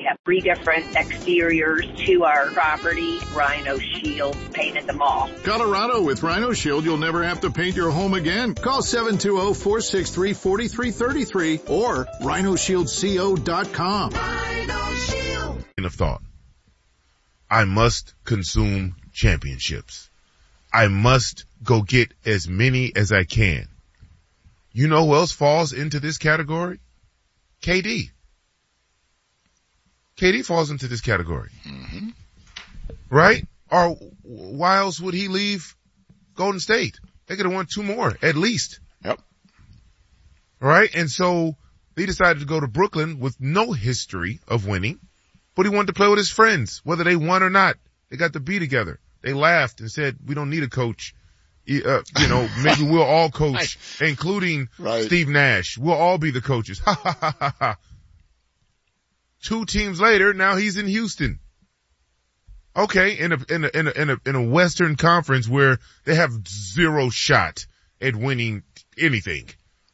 have 3 different exteriors to our property. Rhino Shield painted them all. Colorado, with Rhino Shield, you'll never have to paint your home again. Call 720-463-4333 or rhinoshieldco.com. Rhino Shield. Of thought. I must consume championships. I must go get as many as I can. You know who else falls into this category? KD. KD falls into this category. Mm-hmm. Right? Or why else would he leave Golden State? They could have won 2 more, at least. Yep. Right? And so he decided to go to Brooklyn with no history of winning, but he wanted to play with his friends, whether they won or not. They got to be together. They laughed and said, we don't need a coach. Maybe we'll all coach, including Steve Nash. We'll all be the coaches. Ha ha ha ha ha. 2 teams later, now he's in Houston. Okay, in a Western Conference where they have 0 shot at winning anything.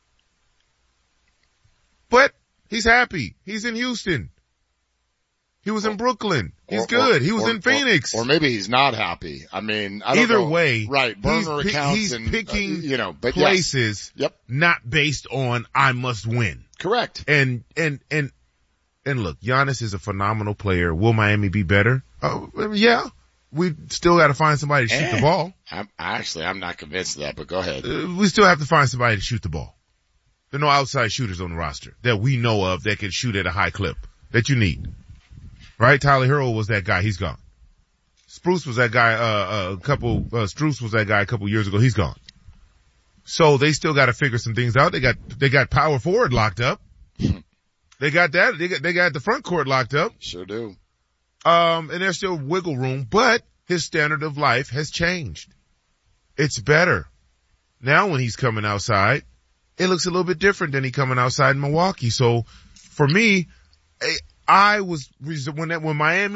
But he's happy. He's in Houston. He was in Brooklyn. He's good. He was in Phoenix. Or maybe he's not happy. I mean, I don't either know. way, right? Burner accounts. He's picking but places. Yes. Yep. Not based on I must win. Correct. And look, Giannis is a phenomenal player. Will Miami be better? Yeah. We still got to find somebody to shoot the ball. I'm not convinced of that, but go ahead. We still have to find somebody to shoot the ball. There are no outside shooters on the roster that we know of that can shoot at a high clip that you need. Right? Tyler Hero was that guy. He's gone. Spruce was that guy, Strus was that guy a couple years ago. He's gone. So they still got to figure some things out. They got power forward locked up. They got that. They got the front court locked up. Sure do. And there's still wiggle room, but his standard of life has changed. It's better. Now when he's coming outside, it looks a little bit different than he coming outside in Milwaukee. So for me, I was, when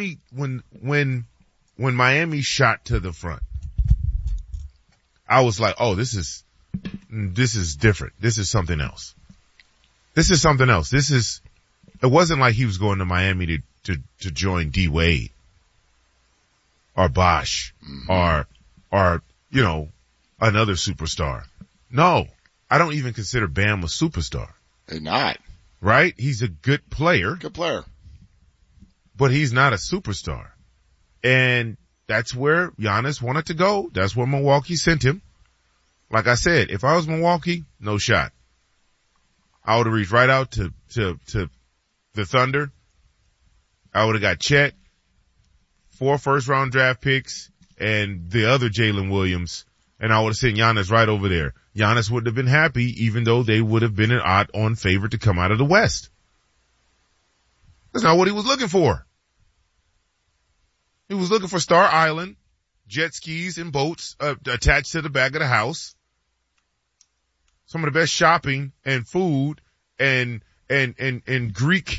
Miami shot to the front, I was like, oh, this is different. This is something else. It wasn't like he was going to Miami to join D Wade or Bosh or another superstar. No, I don't even consider Bam a superstar. They're not. Right? He's a good player. Good player. But he's not a superstar. And that's where Giannis wanted to go. That's where Milwaukee sent him. Like I said, if I was Milwaukee, no shot. I would have reached right out to the Thunder. I would have got Chet, 4 first-round draft picks, and the other Jalen Williams, and I would have sent Giannis right over there. Giannis wouldn't have been happy, even though they would have been an odd-on favorite to come out of the West. That's not what he was looking for. He was looking for Star Island, jet skis and boats attached to the back of the house. Some of the best shopping and food and Greek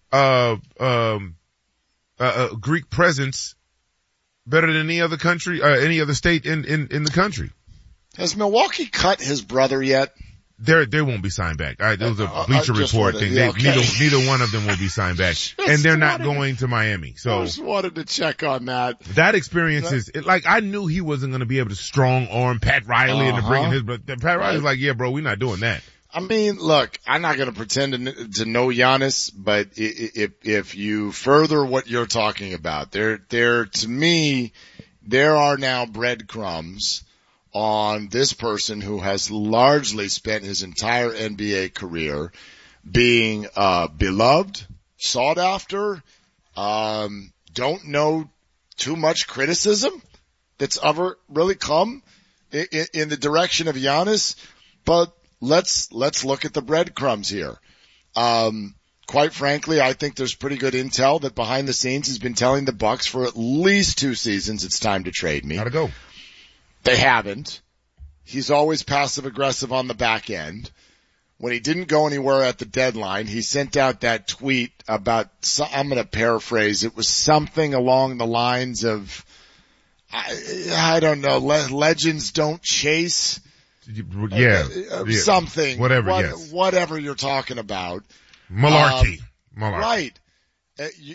Greek presence better than any other country, any other state in the country. Has Milwaukee cut his brother yet? They won't be signed back. There was a Bleacher Report thing. Neither one of them will be signed back. And they're not going to Miami. So I just wanted to check on that. That experience is, I knew he wasn't going to be able to strong arm Pat Riley and to bring in his, but Pat Riley's like, yeah, bro, we're not doing that. I mean, look, I'm not going to pretend to know Giannis, but if you further what you're talking about, to me, there are now breadcrumbs on this person who has largely spent his entire NBA career being beloved, sought after, don't know too much criticism that's ever really come in the direction of Giannis. But let's look at the breadcrumbs here. Quite frankly, I think there's pretty good intel that behind the scenes he's been telling the Bucks for at least 2 seasons it's time to trade me. Gotta go. They haven't. He's always passive aggressive on the back end. When he didn't go anywhere at the deadline, he sent out that tweet about, I'm going to paraphrase, it was something along the lines of, I don't know, legends don't chase. Yeah. Something. Whatever, yes. Whatever you're talking about. Malarkey. Right.